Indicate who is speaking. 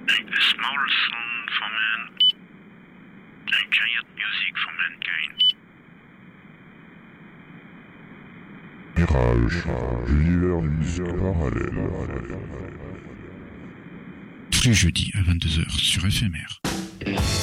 Speaker 1: Like the small sound for man, like giant music for mankind.
Speaker 2: Mirage, l'univers d'une musique parallèle.
Speaker 3: Tous les jeudis à 22h sur FMR.